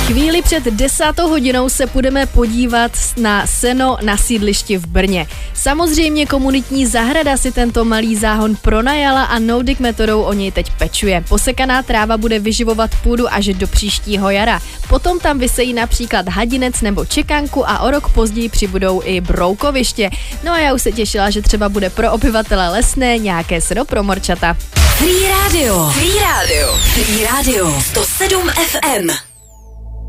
Chvíli před 10. hodinou se půjdeme podívat na seno na sídlišti v Brně. Samozřejmě komunitní zahrada si tento malý záhon pronajala a Nordic metodou o něj teď pečuje. Posekaná tráva bude vyživovat půdu až do příštího jara. Potom tam vysejí například hadinec nebo čekanku a o rok později přibudou i broukoviště. No a já už se těšila, že třeba bude pro obyvatele Lesné nějaké seno pro morčata. Free Radio. 107 FM.